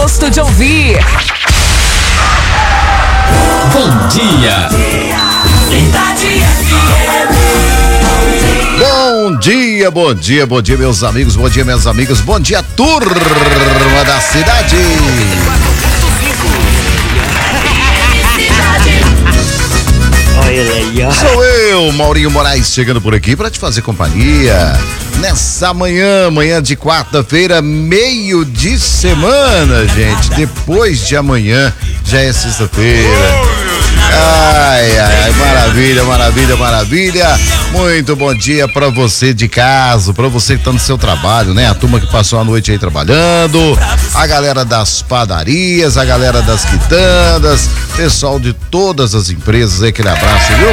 gosto de ouvir. Bom dia. Bom dia, bom dia, bom dia, meus amigos, bom dia, minhas amigas, bom dia, turma da cidade. Sou eu, Maurinho Moraes, chegando por aqui para te fazer companhia nessa manhã de quarta-feira, meio de semana, gente. Depois de amanhã já é sexta-feira. Ai, maravilha. Muito bom dia pra você de casa, pra você que tá no seu trabalho, né? A turma que passou a noite aí trabalhando, a galera das padarias, a galera das quitandas, pessoal de todas as empresas, aquele abraço, viu?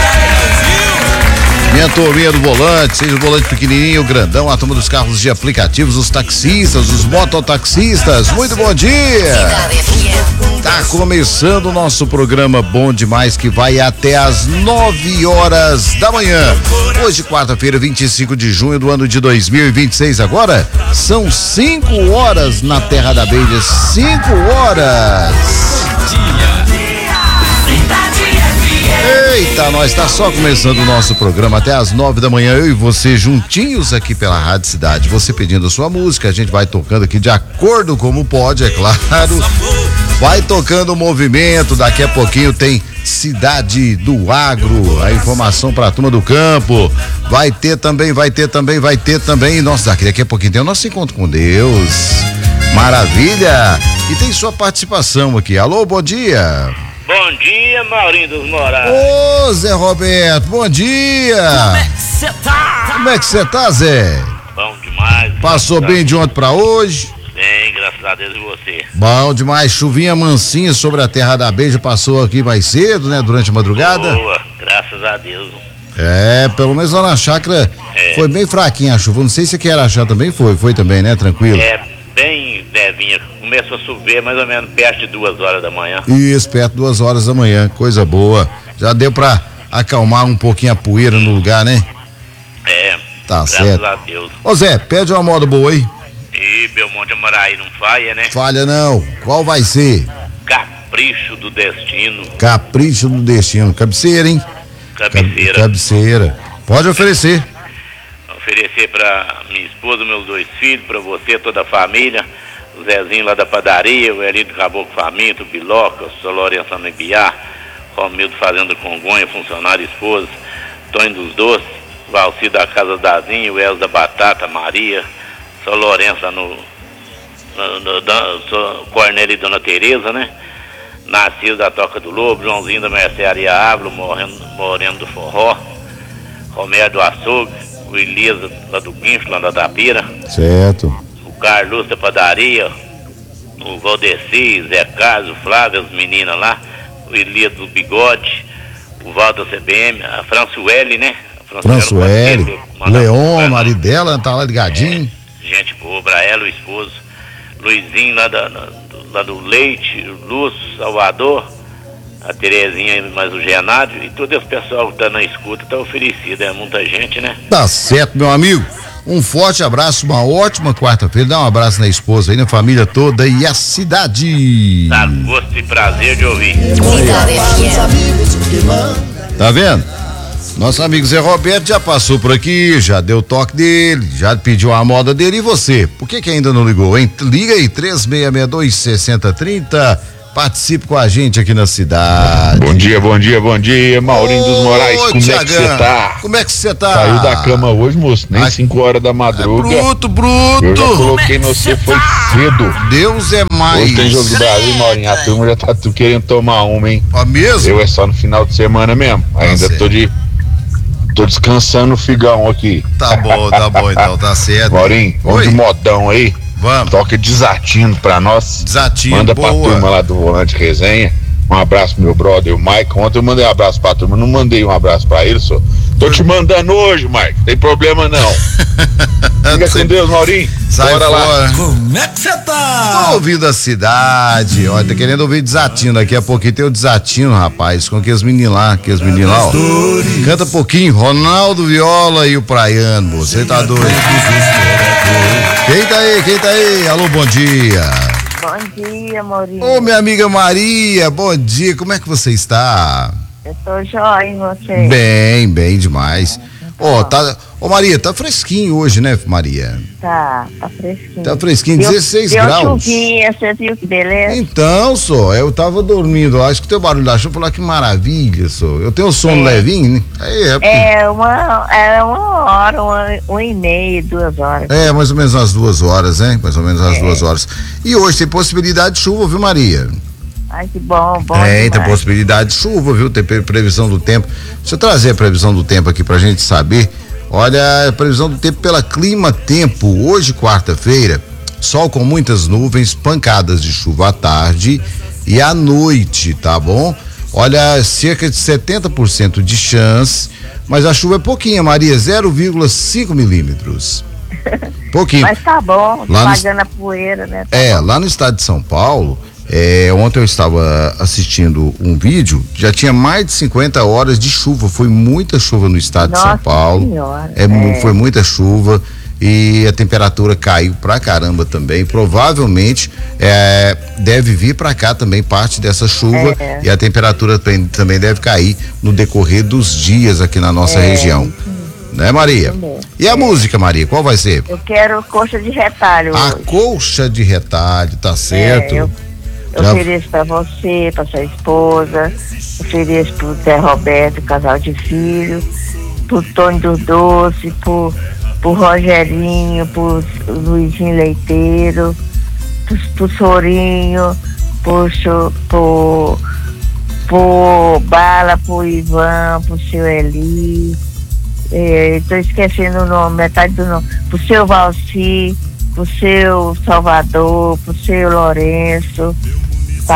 Minha turminha do volante, seja o volante pequenininho, grandão, a turma dos carros de aplicativos, os taxistas, os mototaxistas, muito bom dia! Tá começando o nosso programa Bom Demais, que vai até às 9 horas da manhã. Hoje, quarta-feira, 25 de junho do ano de 2026. Agora são 5 horas na Terra da Abelha. 5 horas. Eita, nós tá só começando o nosso programa até às 9 da manhã, eu e você juntinhos aqui pela Rádio Cidade, você pedindo a sua música, a gente vai tocando aqui de acordo como pode, é claro, vai tocando o movimento, daqui a pouquinho tem Cidade do Agro, a informação pra turma do campo, vai ter também, nossa, daqui a pouquinho tem o nosso encontro com Deus, maravilha, e tem sua participação aqui, alô, bom dia. Bom dia, Maurinho dos Moraes. Ô, Zé Roberto, bom dia. Como é que você tá, Zé? Bom demais. Passou bem de ontem pra hoje? Bem, graças a Deus, e você? Bom demais, chuvinha mansinha sobre a Terra da Beija, passou aqui mais cedo, né, durante a madrugada? Boa, graças a Deus. É, pelo menos lá na chácara foi bem fraquinha a chuva, não sei se aqui era achar também foi também, né, tranquilo? É, bem levinha, começou a chover mais ou menos perto de 2 horas da manhã. Isso, perto de 2 horas da manhã, coisa boa, já deu pra acalmar um pouquinho a poeira no lugar, né? É, tá graças certo. a Deus. Ô Zé, pede uma moda boa aí. E Belmonte Amaraí não falha, né? Falha não, qual vai ser? Capricho do Destino. Capricho do Destino, cabeceira, hein? Cabeceira, pode oferecer. Oferecer pra minha esposa, meus 2 filhos, pra você, toda a família, o Zezinho lá da padaria, o Elinho do Caboclo Faminto, o Biloca, o Sr. Lourenço no Ibiá, Romildo Fazenda Congonha, funcionário esposa, Tonho dos Doces, Valci da Casa da Zinha, o Elzo da Batata, Maria, Sr. Lourenço lá no Cornélio e Dona Tereza, né? Narciso da Toca do Lobo, Joãozinho da Mercearia Ávila, Moreno do Forró, Romero do Açougue, o Elias lá do Guincho, lá da Tapira. Certo. O Carlos da Padaria, o Valdeci, Zé Carlos, o Flávio, as meninas lá, o Elias do Bigode, o Valdo da CBM, a Fransuele, né? Fransuele, Leon, marido dela, tá lá ligadinho. Gente boa, pra ela, o esposo. Luizinho lá do Leite, Lúcio, Salvador, a Terezinha, mais o Genádio, e todo esse pessoal que tá na escuta tá oferecido, é muita gente, né? Tá certo, meu amigo. Um forte abraço, uma ótima quarta-feira. Dá um abraço na esposa aí, na família toda e a cidade. Tá, gosto e prazer de ouvir. Tá vendo? Nosso amigo Zé Roberto já passou por aqui, já deu o toque dele, já pediu a moda dele. E você? Por que ainda não ligou, hein? Liga aí, 3662-6030. Participe com a gente aqui na cidade. Bom dia, Maurinho dos Moraes. Como Thiagão, é que você tá? Como é que você tá? Saiu da cama hoje, moço? Nem 5 horas da madruga. Bruto. Eu já coloquei no você, foi cedo. Deus é mais. Hoje tem jogo do Brasil, Maurinho. A turma já tá querendo tomar uma, hein? Ó, mesmo? Eu é só no final de semana mesmo. Ainda tô descansando o figão aqui. Tá bom então, tá certo. Maurinho, vamos de modão aí. Vamos. Toca Desatino pra nós. Desatino, manda boa. Pra turma lá do Volante Resenha. Um abraço pro meu brother, o Mike. Ontem eu mandei um abraço pra turma, não mandei um abraço pra ele, só. Tô te mandando hoje, Mike. Tem problema não. Fica com Deus, Maurinho. Sai bora fora. Lá. Como é que você tá? Tô ouvindo a cidade. Olha, tá querendo ouvir Desatino. Daqui a pouquinho tem o Desatino, rapaz. Com aqueles meninos lá, ó. Canta pouquinho. Ronaldo Viola e o Praiano, você tá doido. Quem tá aí? Alô, bom dia. Bom dia, Maurinho. Ô, minha amiga Maria, bom dia, como é que você está? Eu tô jóia em você. Bem demais. Ô, Maria, tá fresquinho hoje, né, Maria? Tá fresquinho. Tá fresquinho, 16 deu graus. Chuvinha, você viu que beleza? Então, eu tava dormindo lá, escutei o barulho da chuva, falei que maravilha, eu tenho um sono levinho, né? Era uma hora, uma e meia, 2 horas. Mais ou menos umas 2 horas, hein? Mais ou menos umas 2 horas. E hoje tem possibilidade de chuva, viu, Maria? Ai, que bom. Tem demais. possibilidade de chuva, viu? Tem previsão do tempo. Deixa eu trazer a previsão do tempo aqui pra gente saber. Olha, a previsão do tempo pela Clima Tempo. Hoje, quarta-feira, sol com muitas nuvens, pancadas de chuva à tarde e à noite, tá bom? Olha, cerca de 70% de chance, mas a chuva é pouquinha, Maria, 0,5 milímetros. Pouquinho. Mas tá bom, Lá pagando a poeira, né? lá no estado de São Paulo, ontem eu estava assistindo um vídeo, já tinha mais de 50 horas de chuva, foi muita chuva no estado de São Paulo. Senhora, Foi muita chuva e a temperatura caiu pra caramba também, provavelmente deve vir pra cá também parte dessa chuva e a temperatura também deve cair no decorrer dos dias aqui na nossa região. Né, Maria? E a música, Maria, qual vai ser? Eu quero coxa de retalho A hoje. Coxa de Retalho, tá certo? Eu ofereço pra você, pra sua esposa, ofereço pro Zé Roberto, casal de filho, pro Tony do Doce, pro Rogerinho, pro Luizinho Leiteiro, pro Sorinho, pro Bala, pro Ivan, pro seu Eli, tô esquecendo o nome, metade do nome, pro seu Valci, pro seu Salvador, pro seu Lourenço,